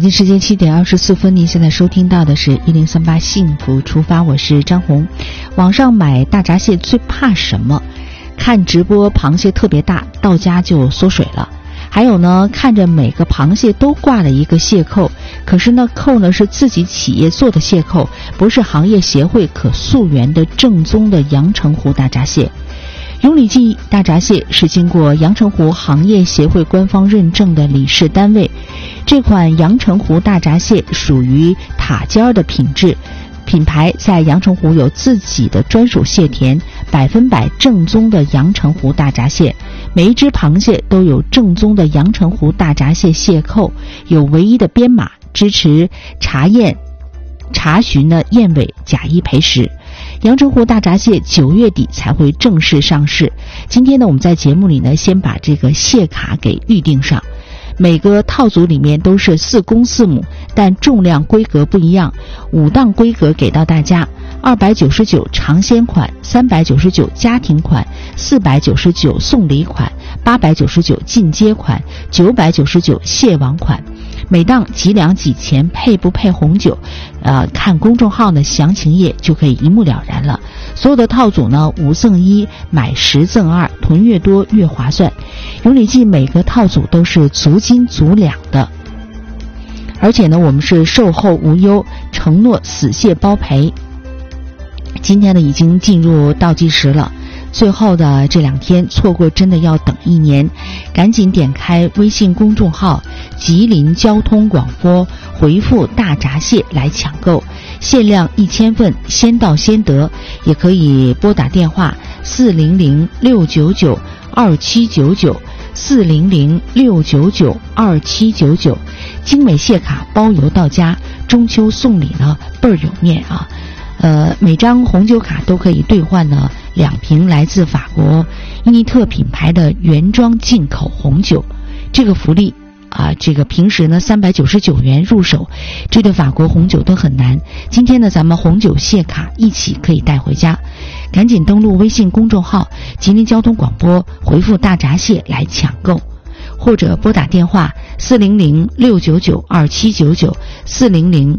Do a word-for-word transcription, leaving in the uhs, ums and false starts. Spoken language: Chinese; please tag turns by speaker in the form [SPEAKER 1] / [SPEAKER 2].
[SPEAKER 1] 北京时间七点二十四分，您现在收听到的是一零三八幸福出发，我是张红。网上买大闸蟹最怕什么？看直播螃蟹特别大，到家就缩水了。还有呢，看着每个螃蟹都挂了一个蟹扣，可是呢扣呢是自己企业做的蟹扣，不是行业协会可溯源的正宗的阳澄湖大闸蟹。永礼记大闸蟹是经过阳澄湖行业协会官方认证的理事单位，这款阳澄湖大闸蟹属于塔尖的品质，品牌在阳澄湖有自己的专属蟹田，百分百正宗的阳澄湖大闸蟹，每一只螃蟹都有正宗的阳澄湖大闸蟹蟹扣，有唯一的编码，支持查验查询的验尾，假一赔十。阳澄湖大闸蟹九月底才会正式上市。今天呢，我们在节目里呢，先把这个蟹卡给预定上。每个套组里面都是四公四母，但重量规格不一样。五档规格给到大家：二百九十九尝鲜款，三百九十九家庭款，四百九十九送礼款，八百九十九进阶款，九百九十九蟹王款。每档几两几钱，配不配红酒，呃，看公众号的详情页就可以一目了然了。所有的套组呢，五赠一，买十赠二，囤越多越划算。永礼记每个套组都是足斤足两的，而且呢，我们是售后无忧，承诺死蟹包赔。今天呢，已经进入倒计时了。最后的这两天，错过真的要等一年，赶紧点开微信公众号吉林交通广播，回复大闸蟹来抢购，限量一千份，先到先得。也可以拨打电话四零零六九九二七九九，四零零六九九二七九九，精美蟹卡包邮到家，中秋送礼呢倍儿有面啊！呃，每张红酒卡都可以兑换呢两瓶来自法国伊尼特品牌的原装进口红酒。这个福利啊，这个平时呢三百九十九元入手，这对法国红酒都很难。今天呢，咱们红酒蟹卡一起可以带回家。赶紧登录微信公众号吉林交通广播，回复大闸蟹来抢购，或者拨打电话四零零六九九二七九九，四零零